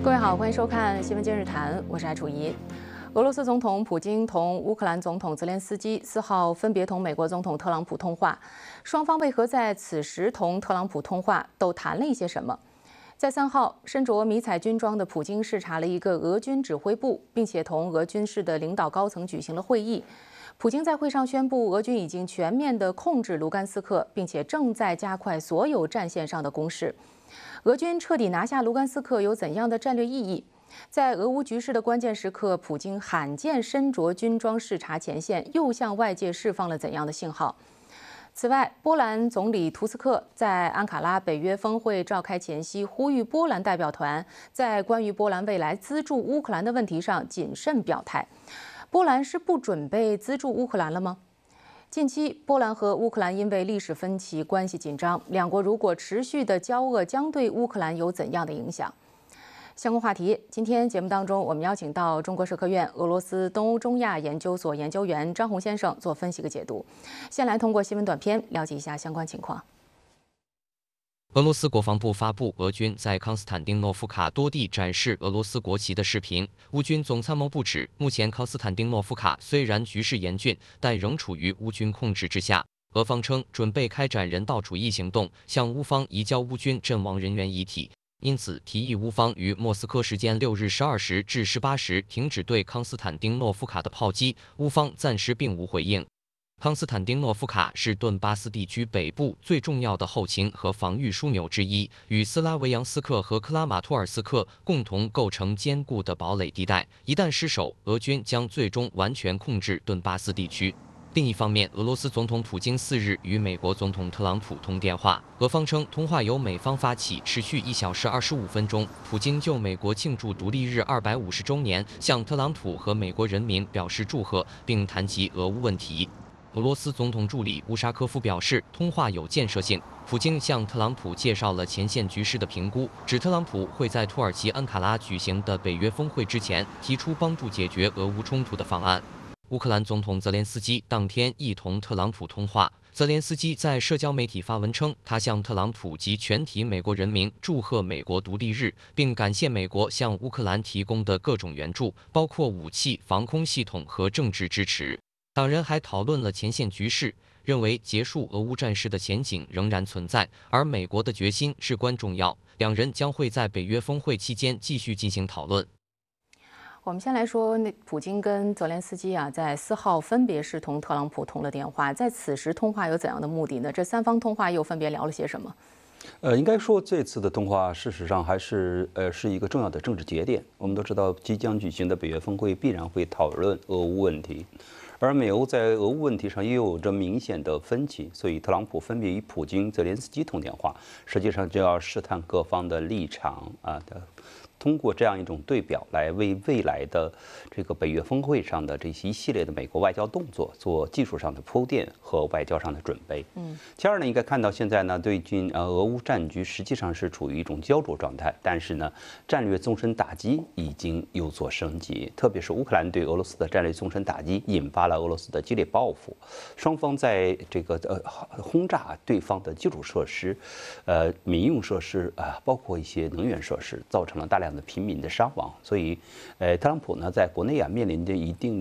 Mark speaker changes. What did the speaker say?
Speaker 1: 各位好，欢迎收看《新闻今日谈》，我是艾楚怡。俄罗斯总统普京同乌克兰总统泽连斯基4号分别同美国总统特朗普通话，双方为何在此时同特朗普通话，都谈了一些什么？在3号，身着迷彩军装的普京视察了一个俄军指挥部，并且同俄军事的领导高层举行了会议。普京在会上宣布，俄军已经全面地控制卢甘斯克，并且正在加快所有战线上的攻势。俄军彻底拿下卢甘斯克有怎样的战略意义？在俄乌局势的关键时刻，普京罕见身着军装视察前线，又向外界释放了怎样的信号？此外，波兰总理图斯克在安卡拉北约峰会召开前夕，呼吁波兰代表团在关于波兰未来资助乌克兰的问题上谨慎表态。波兰是不准备资助乌克兰了吗？近期，波兰和乌克兰因为历史分歧关系紧张，两国如果持续的交恶，将对乌克兰有怎样的影响？相关话题，今天节目当中，我们邀请到中国社科院俄罗斯东欧中亚研究所研究员张红先生做分析和解读。先来通过新闻短片了解一下相关情况。
Speaker 2: 俄罗斯国防部发布俄军在康斯坦丁诺夫卡多地展示俄罗斯国旗的视频。乌军总参谋部指，目前康斯坦丁诺夫卡虽然局势严峻，但仍处于乌军控制之下。俄方称准备开展人道主义行动，向乌方移交乌军阵亡人员遗体，因此提议乌方于莫斯科时间6日12时至18时停止对康斯坦丁诺夫卡的炮击。乌方暂时并无回应。康斯坦丁诺夫卡是顿巴斯地区北部最重要的后勤和防御枢纽之一，与斯拉维扬斯克和克拉马托尔斯克共同构成坚固的堡垒地带。一旦失守，俄军将最终完全控制顿巴斯地区。另一方面，俄罗斯总统普京4日与美国总统特朗普通电话，俄方称通话由美方发起，持续1小时25分钟。普京就美国庆祝独立日250周年，向特朗普和美国人民表示祝贺，并谈及俄乌问题。俄罗斯总统助理乌沙科夫表示，通话有建设性。普京向特朗普介绍了前线局势的评估，指特朗普会在土耳其安卡拉举行的北约峰会之前提出帮助解决俄乌冲突的方案。乌克兰总统泽连斯基当天亦同特朗普通话。泽连斯基在社交媒体发文称，他向特朗普及全体美国人民祝贺美国独立日，并感谢美国向乌克兰提供的各种援助，包括武器、防空系统和政治支持。两人还讨论了前线局势，认为结束俄乌战事的前景仍然存在，而美国的决心至关重要。两人将会在北约峰会期间继续进行讨论。
Speaker 1: 我们先来说，普京跟泽连斯基在4号分别是同特朗普通了电话，在此时通话有怎样的目的呢？这3方通话又分别聊了些什么？
Speaker 3: 应该说这次的通话，事实上还是是一个重要的政治节点。我们都知道，即将举行的北约峰会必然会讨论俄乌问题。而美欧在俄乌问题上又有着明显的分歧，所以特朗普分别与普京、泽连斯基通电话，实际上就要试探各方的立场通过这样一种对表来为未来的这个北约峰会上的这一系列的美国外交动作做技术上的铺垫和外交上的准备。其二呢，应该看到现在呢，最近俄乌战局实际上是处于一种焦灼状态，但是呢，战略纵深打击已经有所升级，特别是乌克兰对俄罗斯的战略纵深打击，引发了俄罗斯的激烈报复，双方在这个轰炸对方的基础设施、民用设施包括一些能源设施，造成了大量的平民的伤亡。所以，特朗普呢，在国内面临着一定